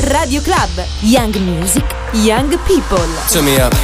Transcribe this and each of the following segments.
Radio Club. Young Music, Young People. Turn me up.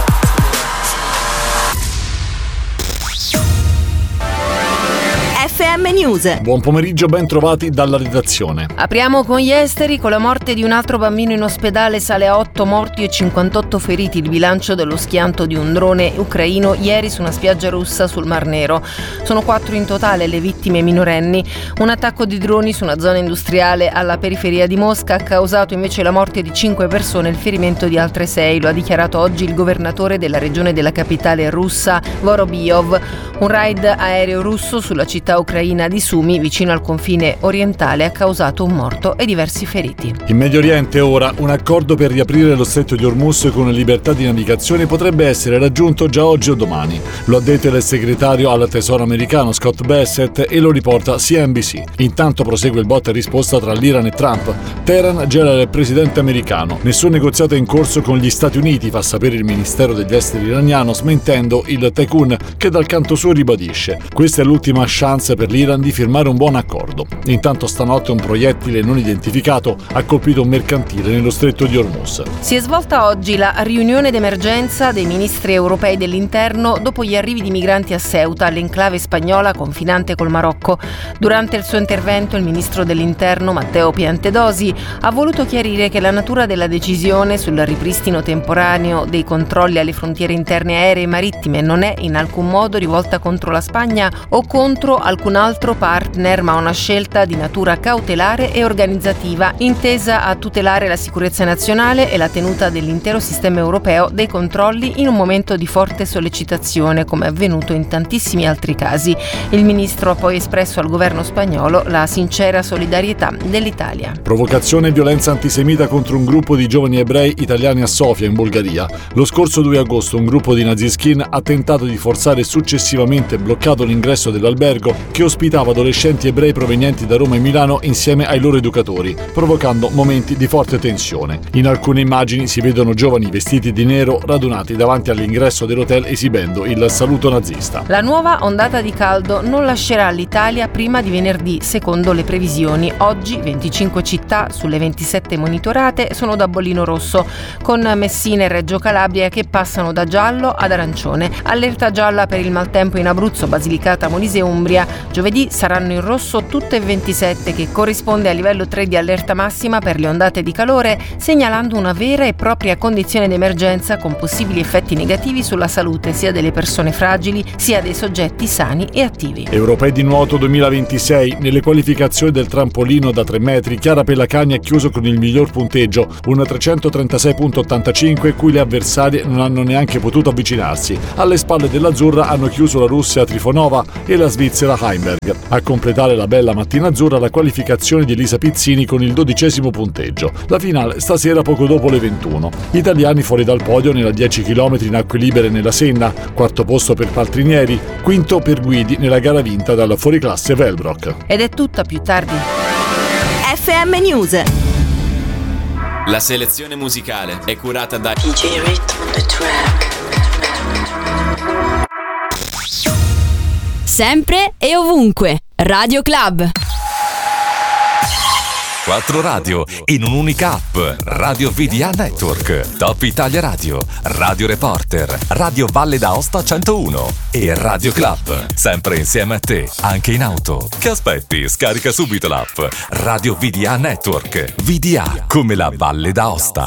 FM News. Buon pomeriggio, ben trovati dalla redazione. Apriamo con gli esteri. Con la morte di un altro bambino in ospedale sale a 8 morti e 58 feriti il bilancio dello schianto di un drone ucraino ieri su una spiaggia russa sul Mar Nero. Sono 4 in totale le vittime minorenni. Un attacco di droni su una zona industriale alla periferia di Mosca ha causato invece la morte di 5 persone e il ferimento di altre 6. Lo ha dichiarato oggi il governatore della regione della capitale russa, Vorobyov. Un raid aereo russo sulla città ucraina di Sumi, vicino al confine orientale, ha causato un morto e diversi feriti. In Medio Oriente ora un accordo per riaprire lo stretto di Hormuz con libertà di navigazione potrebbe essere raggiunto già oggi o domani. Lo ha detto il segretario al Tesoro americano Scott Bessent e lo riporta CNBC. Intanto prosegue il botta e risposta tra l'Iran e Trump. Teheran gela il presidente americano. Nessun negoziato è in corso con gli Stati Uniti, fa sapere il Ministero degli Esteri iraniano, smentendo il tycoon che dal canto suo ribadisce: questa è l'ultima chance per l'Iran di firmare un buon accordo. Intanto stanotte un proiettile non identificato ha colpito un mercantile nello stretto di Hormuz. Si è svolta oggi la riunione d'emergenza dei ministri europei dell'interno dopo gli arrivi di migranti a Ceuta, l'enclave spagnola confinante col Marocco. Durante il suo intervento il ministro dell'interno Matteo Piantedosi ha voluto chiarire che la natura della decisione sul ripristino temporaneo dei controlli alle frontiere interne aeree e marittime non è in alcun modo rivolta contro la Spagna o contro alcun altro partner, ma una scelta di natura cautelare e organizzativa intesa a tutelare la sicurezza nazionale e la tenuta dell'intero sistema europeo dei controlli in un momento di forte sollecitazione, come è avvenuto in tantissimi altri casi. Il ministro ha poi espresso al governo spagnolo la sincera solidarietà dell'Italia. Provocazione e violenza antisemita contro un gruppo di giovani ebrei italiani a Sofia, in Bulgaria. Lo scorso 2 agosto un gruppo di naziskin ha tentato di forzare e successivamente bloccato l'ingresso dell'albergo che ospitava adolescenti ebrei provenienti da Roma e Milano insieme ai loro educatori, provocando momenti di forte tensione. In alcune immagini si vedono giovani vestiti di nero radunati davanti all'ingresso dell'hotel esibendo il saluto nazista. La nuova ondata di caldo non lascerà l'Italia prima di venerdì, secondo le previsioni. Oggi 25 città sulle 27 monitorate sono da bollino rosso, con Messina e Reggio Calabria che passano da giallo ad arancione. Allerta gialla per il maltempo in Abruzzo, Basilicata, Molise e Umbria. Giovedì saranno in rosso tutte e 27, che corrisponde al livello 3 di allerta massima per le ondate di calore, segnalando una vera e propria condizione d'emergenza con possibili effetti negativi sulla salute sia delle persone fragili sia dei soggetti sani e attivi. Europei di nuoto 2026. Nelle qualificazioni del trampolino da 3 metri, Chiara Pellacagni ha chiuso con il miglior punteggio, un 336.85, cui le avversarie non hanno neanche potuto avvicinarsi. Alle spalle dell'azzurra hanno chiuso la Russia Trifonova e la Svizzera Heimberg. A completare la bella mattina azzurra la qualificazione di Elisa Pizzini con il 12° punteggio. La finale stasera poco dopo le 21. Italiani fuori dal podio nella 10 km in acque libere nella Senna, 4° posto per Paltrinieri, 5° per Guidi nella gara vinta dal fuoriclasse Velbrock. Ed è tutta, più tardi. FM News. La selezione musicale è curata da DJ Rhythm on the track. Sempre e ovunque. Radio Club. 4 radio in un'unica app. Radio VDA Network, Top Italia Radio, Radio Reporter, Radio Valle d'Aosta 101 e Radio Club. Sempre insieme a te, anche in auto. Che aspetti? Scarica subito l'app. Radio VDA Network. VDA come la Valle d'Aosta.